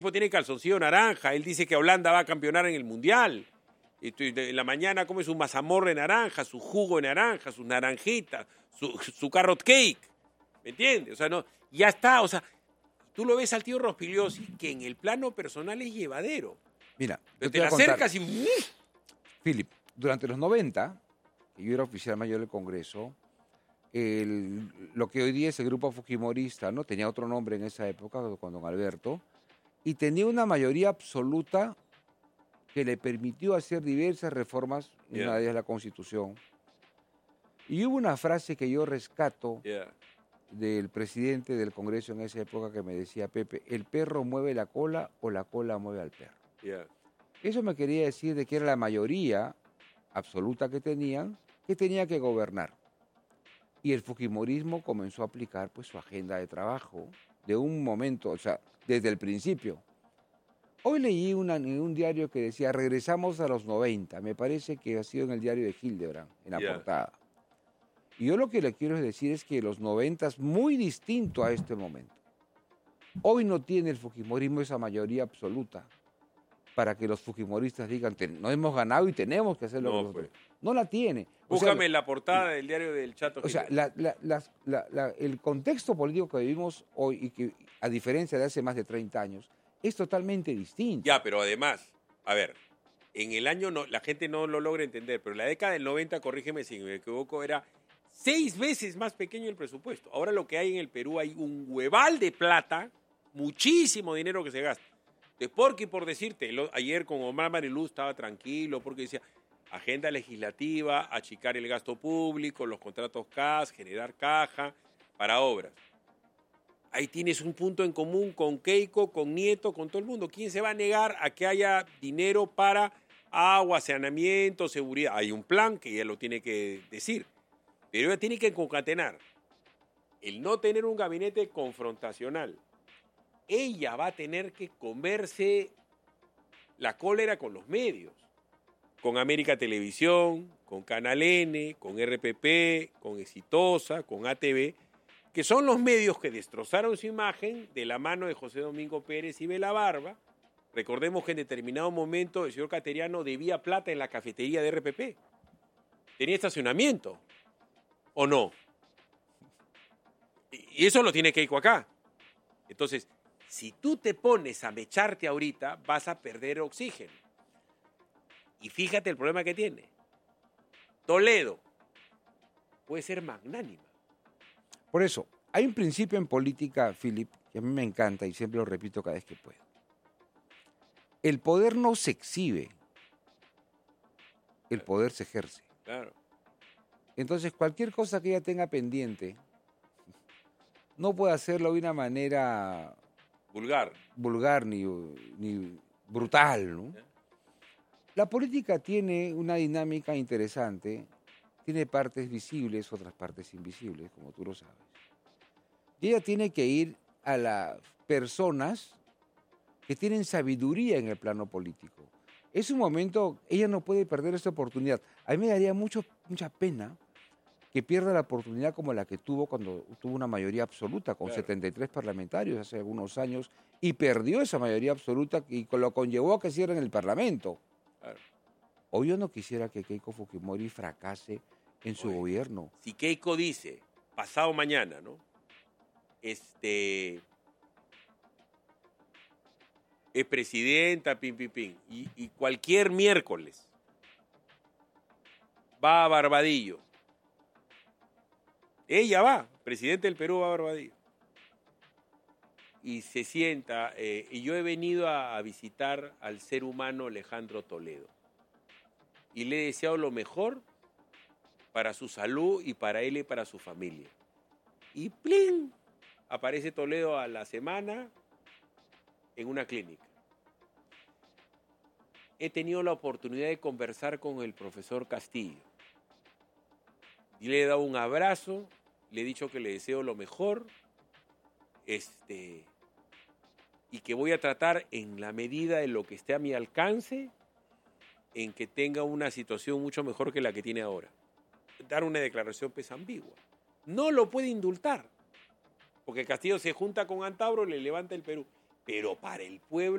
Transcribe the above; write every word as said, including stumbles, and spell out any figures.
tiene calzoncillo naranja, él dice que Holanda va a campeonar en el Mundial. En la mañana come su mazamorra de naranja, su jugo de naranja, sus naranjitas, su, su carrot cake. ¿Me entiendes? O sea, no, ya está. O sea, tú lo ves al tío Rospigliosi, que en el plano personal es llevadero. Mira, te, te te la acercas y... Philip, durante los noventa, que yo era oficial mayor del Congreso, el, lo que hoy día es el grupo fujimorista, ¿no? Tenía otro nombre en esa época, con don Alberto, y tenía una mayoría absoluta que le permitió hacer diversas reformas, yeah. Una de ellas la Constitución. Y hubo una frase que yo rescato yeah. del presidente del Congreso en esa época que me decía, Pepe, el perro mueve la cola o la cola mueve al perro. Yeah. Eso me quería decir de que era la mayoría absoluta que tenían, que tenía que gobernar. Y el fujimorismo comenzó a aplicar pues, su agenda de trabajo de un momento, o sea, desde el principio. Hoy leí una, en un diario que decía, regresamos a los noventa, me parece que ha sido en el diario de Hildebrand, en la yeah. portada. Y yo lo que le quiero decir es que los noventa es muy distinto a este momento. Hoy no tiene el fujimorismo esa mayoría absoluta para que los fujimoristas digan, no hemos ganado y tenemos que hacer lo no, que nosotros. Pues. No la tiene. O Búscame sea, la portada del diario del Chato. O sea, la, la, la, la, la, el contexto político que vivimos hoy, y que a diferencia de hace más de treinta años, es totalmente distinto. Ya, pero además, a ver, en el año, no, la gente no lo logra entender, pero en la década del noventa, corrígeme si me equivoco, era seis veces más pequeño el presupuesto. Ahora lo que hay en el Perú, hay un hueval de plata, muchísimo dinero que se gasta. De porque, por decirte, lo, ayer con Omar Mariluz estaba tranquilo, porque decía, agenda legislativa, achicar el gasto público, los contratos C A S, generar caja para obras. Ahí tienes un punto en común con Keiko, con Nieto, con todo el mundo. ¿Quién se va a negar a que haya dinero para agua, saneamiento, seguridad? Hay un plan que ella lo tiene que decir, pero ella tiene que concatenar el no tener un gabinete confrontacional. Ella va a tener que comerse la cólera con los medios, con América Televisión, con Canal N, con R P P, con Exitosa, con A T V, que son los medios que destrozaron su imagen de la mano de José Domingo Pérez y Bela Barba. Recordemos que en determinado momento el señor Cateriano debía plata en la cafetería de R P P. Tenía estacionamiento, ¿o no? Y eso lo tiene Keiko acá. Entonces, si tú te pones a mecharte ahorita, vas a perder oxígeno. Y fíjate el problema que tiene. Toledo puede ser magnánima. Por eso, hay un principio en política, Philip, que a mí me encanta y siempre lo repito cada vez que puedo. El poder no se exhibe, el poder se ejerce. Claro. Entonces, cualquier cosa que ella tenga pendiente, no puede hacerlo de una manera... Vulgar. Vulgar ni, ni brutal, ¿no? ¿Eh? La política tiene una dinámica interesante, tiene partes visibles, otras partes invisibles, como tú lo sabes. Y ella tiene que ir a las personas que tienen sabiduría en el plano político. Es un momento, ella no puede perder esta oportunidad. A mí me daría mucho, mucha pena que pierda la oportunidad como la que tuvo cuando tuvo una mayoría absoluta, con claro. setenta y tres parlamentarios hace algunos años, y perdió esa mayoría absoluta y lo conllevó a que cierren el Parlamento. Claro. Hoy yo no quisiera que Keiko Fujimori fracase en su Oye, gobierno. Si Keiko dice, pasado mañana, ¿no? Este... es presidenta, pim, pim, pim, y, y cualquier miércoles va a Barbadillo. Ella va, presidente del Perú va a Barbadillo. Y se sienta, eh, y yo he venido a, a visitar al ser humano Alejandro Toledo. Y le he deseado lo mejor para su salud y para él y para su familia. Y ¡plin! Aparece Toledo a la semana en una clínica. He tenido la oportunidad de conversar con el profesor Castillo. Y le he dado un abrazo, le he dicho que le deseo lo mejor, este, y que voy a tratar en la medida de lo que esté a mi alcance, en que tenga una situación mucho mejor que la que tiene ahora. Dar una declaración pues ambigua. No lo puede indultar, porque Castillo se junta con Antauro, le levanta el Perú, pero para el pueblo